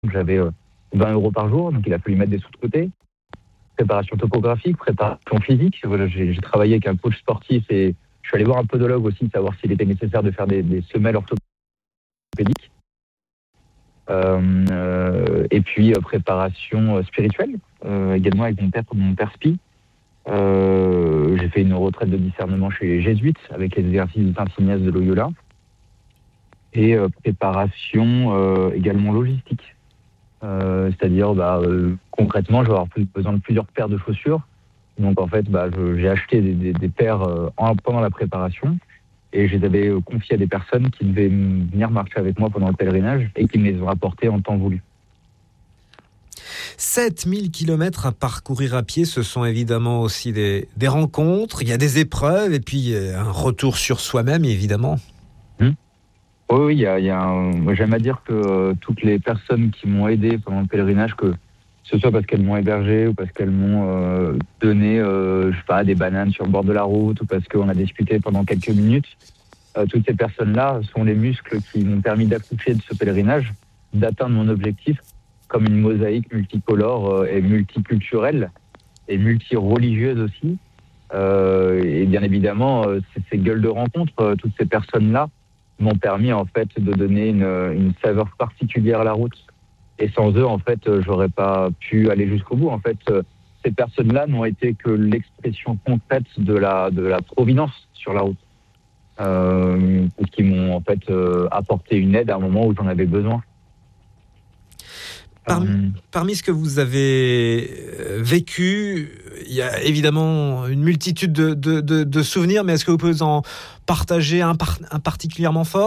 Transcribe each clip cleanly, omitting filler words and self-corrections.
j'avais 20 € par jour, donc il a fallu mettre des sous de côté. Préparation topographique, préparation physique. Voilà, j'ai travaillé avec un coach sportif et je suis allé voir un podologue aussi, savoir s'il était nécessaire de faire des semelles orthopédiques. Et puis préparation spirituelle, également avec mon père Spi. J'ai fait une retraite de discernement chez les jésuites avec les exercices de Saint Ignace de Loyola. Et préparation également logistique. C'est-à-dire concrètement, je vais avoir besoin de plusieurs paires de chaussures. Donc en fait, j'ai acheté des paires pendant la préparation et je les avais confiées à des personnes qui devaient venir marcher avec moi pendant le pèlerinage et qui me les ont apportées en temps voulu. 7000 kilomètres à parcourir à pied, ce sont évidemment aussi des rencontres, il y a des épreuves et puis un retour sur soi-même, évidemment. Oui, j'aime à dire que toutes les personnes qui m'ont aidé pendant le pèlerinage, que ce soit parce qu'elles m'ont hébergé ou parce qu'elles m'ont donné des bananes sur le bord de la route ou parce qu'on a discuté pendant quelques minutes, toutes ces personnes-là sont les muscles qui m'ont permis d'accoucher de ce pèlerinage, d'atteindre mon objectif, comme une mosaïque multicolore et multiculturelle et multireligieuse aussi. Et bien évidemment, ces gueules de rencontre, toutes ces personnes-là m'ont permis en fait de donner une saveur particulière à la route. Et sans eux, en fait, j'aurais pas pu aller jusqu'au bout. En fait, ces personnes-là n'ont été que l'expression concrète de la providence sur la route, qui m'ont en fait apporté une aide à un moment où j'en avais besoin. Parmi ce que vous avez vécu, il y a évidemment une multitude de souvenirs, mais est-ce que vous pouvez en partager un particulièrement fort ?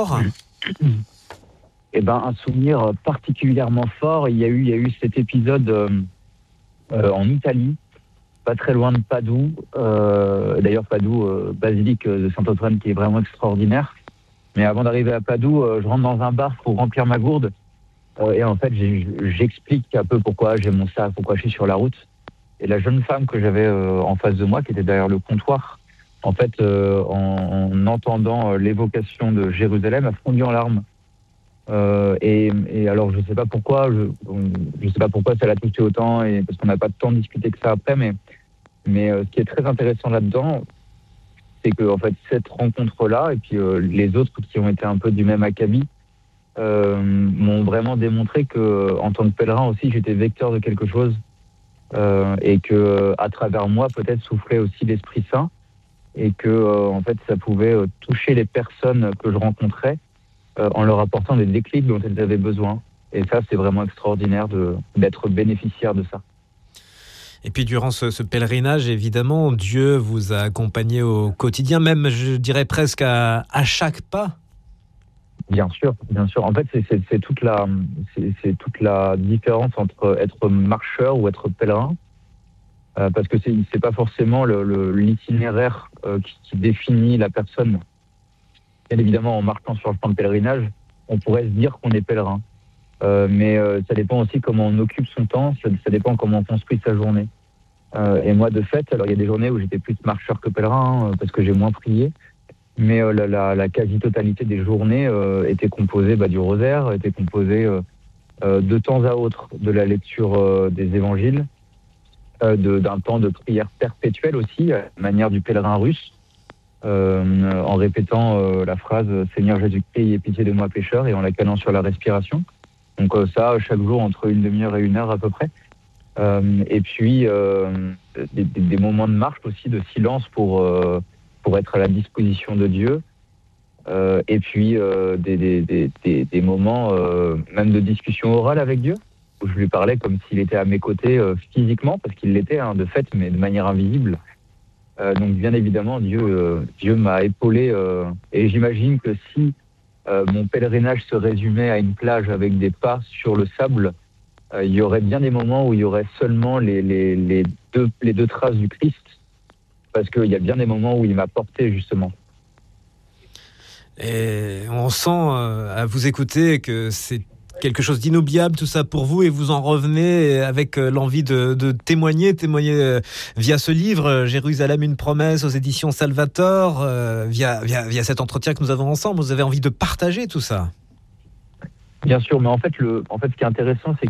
Un souvenir particulièrement fort, il y a eu cet épisode en Italie, pas très loin de Padoue. D'ailleurs, Padoue, basilique de Saint-Antoine, qui est vraiment extraordinaire. Mais avant d'arriver à Padoue, je rentre dans un bar pour remplir ma gourde. Et en fait, j'explique un peu pourquoi j'ai mon sac, pourquoi je suis sur la route. Et la jeune femme que j'avais en face de moi, qui était derrière le comptoir, en fait, en entendant l'évocation de Jérusalem, a fondu en larmes. Et alors, je sais pas pourquoi ça l'a touché autant, et parce qu'on n'a pas de temps de discuter que ça après. Mais ce qui est très intéressant là-dedans, c'est que en fait, cette rencontre-là, et puis les autres qui ont été un peu du même acabit, m'ont vraiment démontré que en tant que pèlerin aussi j'étais vecteur de quelque chose et que à travers moi peut-être soufflait aussi l'Esprit Saint et que en fait ça pouvait toucher les personnes que je rencontrais en leur apportant des déclics dont elles avaient besoin. Et ça, c'est vraiment extraordinaire d'être bénéficiaire de ça. Et puis durant ce pèlerinage, évidemment, Dieu vous a accompagné au quotidien, même je dirais presque à chaque pas. Bien sûr. En fait, c'est toute la différence entre être marcheur ou être pèlerin, parce que c'est pas forcément l'itinéraire qui définit la personne. Bien évidemment, en marchant sur le plan de pèlerinage, on pourrait se dire qu'on est pèlerin, mais ça dépend aussi comment on occupe son temps, ça dépend comment on construit sa journée. Et moi, de fait, alors il y a des journées où j'étais plus marcheur que pèlerin, parce que j'ai moins prié. Mais la quasi-totalité des journées était composée du rosaire, était composée de temps à autre de la lecture des évangiles, d'un temps de prière perpétuelle aussi, à la manière du pèlerin russe, en répétant la phrase « Seigneur Jésus-Christ, ayez pitié de moi pécheur » et en la calant sur la respiration. Donc ça, chaque jour, entre une demi-heure et 1 heure à peu près. Et puis des moments de marche aussi, de silence pour être à la disposition de Dieu, et puis des moments même de discussion orale avec Dieu, où je lui parlais comme s'il était à mes côtés physiquement, parce qu'il l'était de fait, mais de manière invisible. Donc bien évidemment, Dieu m'a épaulé, et j'imagine que si mon pèlerinage se résumait à une plage avec des pas sur le sable, il y aurait bien des moments où il y aurait seulement les deux traces du Christ, parce qu'il y a bien des moments où il m'a porté, justement. Et on sent à vous écouter que c'est quelque chose d'inoubliable tout ça pour vous, et vous en revenez avec l'envie de témoigner via ce livre Jérusalem, une promesse, aux éditions Salvator, via cet entretien que nous avons ensemble. Vous avez envie de partager tout ça. Bien sûr, mais en fait, ce qui est intéressant, c'est